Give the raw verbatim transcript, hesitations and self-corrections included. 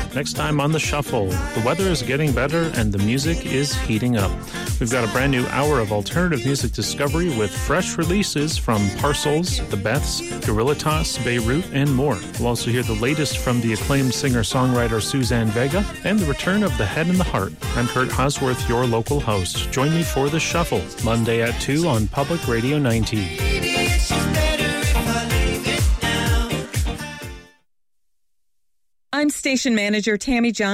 Next time on The Shuffle, the weather is getting better and the music is heating up. We've got a brand new hour of alternative music discovery with fresh releases from Parcels, The Beths, Gorillatoss, Beirut, and more. We'll also hear the latest from the acclaimed singer-songwriter Suzanne Vega and the return of The Head and the Heart. I'm Kurt Hosworth, your local host. Join me for The Shuffle, Monday at two on Public Radio ninety. I'm Station Manager Tammy Johnson.